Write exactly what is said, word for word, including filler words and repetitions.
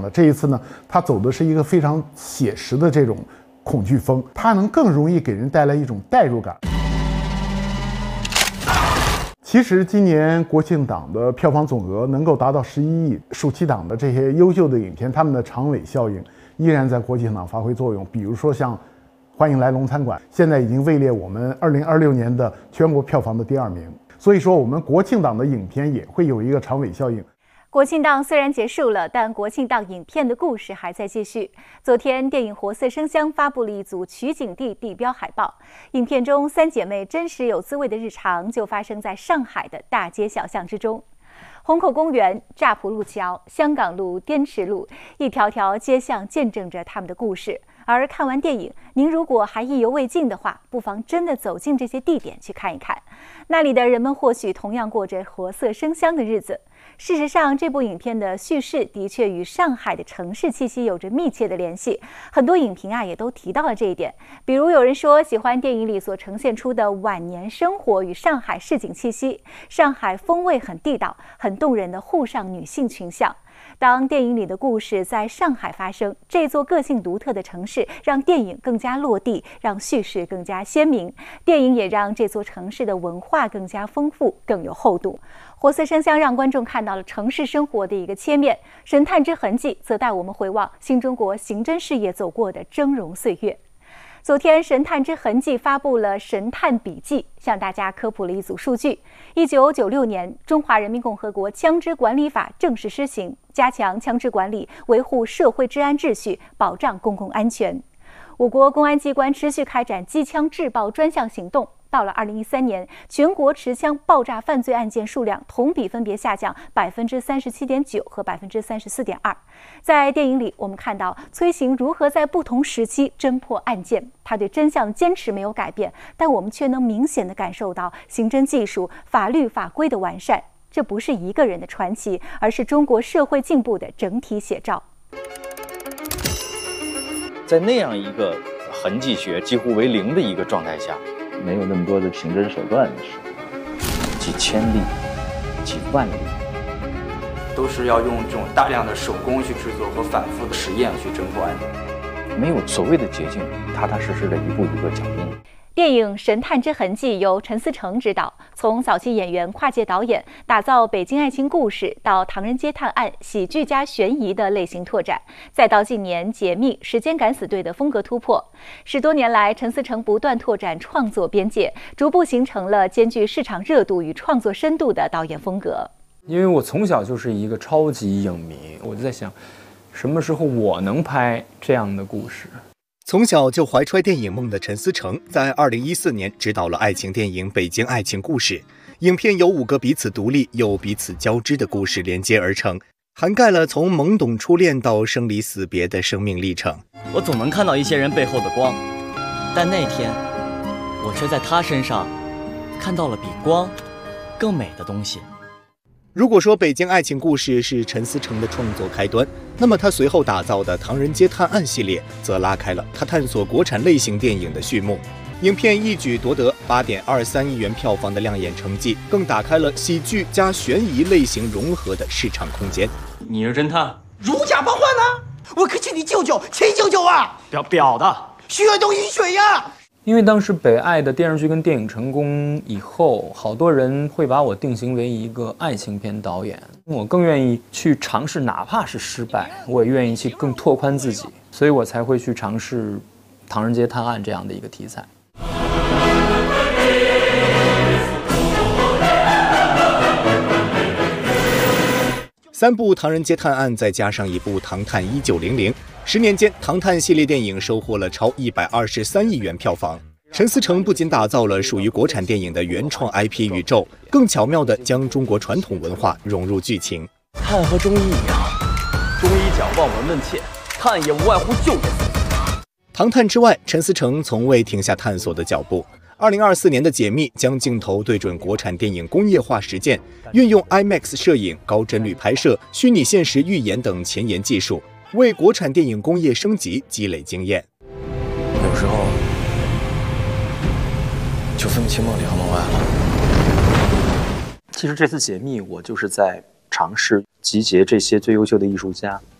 的。这一次呢，他走的是一个非常写实的这种恐惧风，它能更容易给人带来一种代入感。其实今年国庆档的票房总额能够达到十一亿，暑期档的这些优秀的影片，他们的长尾效应依然在国庆档发挥作用。比如说像《欢迎来龙餐馆》，现在已经位列我们二零二六年的全国票房的第二名。所以说，我们国庆档的影片也会有一个长尾效应。 国庆档虽然结束了，但国庆档影片的故事还在继续。昨天，电影《活色生香》发布了一组取景地地标海报。影片中三姐妹真实有滋味的日常就发生在上海的大街小巷之中。虹口公园、乍浦路桥、香港路、滇池路，一条条街巷见证着他们的故事。而看完电影，您如果还意犹未尽的话，不妨真的走进这些地点去看一看，那里的人们或许同样过着活色生香的日子。事实上，这部影片的叙事的确与上海的城市气息有着密切的联系，很多影评啊也都提到了这一点。比如有人说喜欢电影里所呈现出的晚年生活与上海市井气息，上海风味很地道，很动人的沪上女性群像。当电影里的故事在上海发生，这座个性独特的城市让电影更加落地，让叙事更加鲜明。电影也让这座城市的文化更加丰富，更有厚度。活色生香让观众看到了城市生活的一个切面，神探之痕迹则带我们回望新中国刑侦事业走过的峥嵘岁月。昨天，神探之痕迹发布了《神探笔记》，向大家科普了一组数据。一九九六年，中华人民共和国枪支管理法正式施行，加强枪支管理，维护社会治安秩序，保障公共安全。我国公安机关持续开展机枪制爆专项行动。到了二零一三年，全国持枪爆炸犯罪案件数量同比分别下降百分之三十七点九和百分之三十四点二。在电影里，我们看到崔行如何在不同时期侦破案件，他对真相的坚持没有改变，但我们却能明显地感受到刑侦技术、法律法规的完善。这不是一个人的传奇，而是中国社会进步的整体写照。 在那样一个痕迹学几乎为零的一个状态下， 没有那么多的刑侦手段的时候， 几千例、几万例， 都是要用这种大量的手工去制作和反复的实验去侦破案件， 没有所谓的捷径，踏踏实实的一步一个脚印。 电影《神探之痕迹》由陈思诚执导，从早期演员跨界导演，打造北京爱情故事，到唐人街探案、喜剧加悬疑的类型拓展，再到近年解密、时间敢死队的风格突破。十多年来，陈思诚不断拓展创作边界，逐步形成了兼具市场热度与创作深度的导演风格。 因为我从小就是一个超级影迷，我就在想，什么时候我能拍这样的故事？ 从小就怀揣电影梦的陈思诚，在二零一四年执导了爱情电影《北京爱情故事》。影片由五个彼此独立又彼此交织的故事连接而成，涵盖了从懵懂初恋到生离死别的生命历程。 我总能看到一些人背后的光，但那天，我却在他身上看到了比光更美的东西。 如果说《北京爱情故事》是陈思诚的创作开端，那么他随后打造的《唐人街探案》系列则拉开了他探索国产类型电影的序幕。影片一举夺得八点二三亿元票房的亮眼成绩，更打开了喜剧加悬疑类型融合的市场空间。 你是侦探？ 如假包换呢？我可请你舅舅，秦舅舅啊！ 表表的， 血浓于水呀！ 因为当时北爱的电视剧跟电影成功以后，好多人会把我定型为一个爱情片导演，我更愿意去尝试，哪怕是失败，我也愿意去更拓宽自己，所以我才会去尝试《唐人街探案》这样的一个题材。 三部《唐人街探案》再加上一部《唐探一九零零》，十年间，《唐探》系列电影收获了超一百二十三亿元票房。陈思诚不仅打造了属于国产电影的原创 I P 宇宙，更巧妙地将中国传统文化融入剧情。 探和中医一样，中医讲望闻问切，探也无外乎救人。 唐探之外，陈思诚从未停下探索的脚步。二零二四年的解密将镜头对准国产电影工业化实践，运用 IMAX 摄影、高帧率拍摄、虚拟现实预演等前沿技术，为国产电影工业升级积累经验。 有时候就分不清梦里和梦外了。 其实这次解密，我就是在尝试集结这些最优秀的艺术家，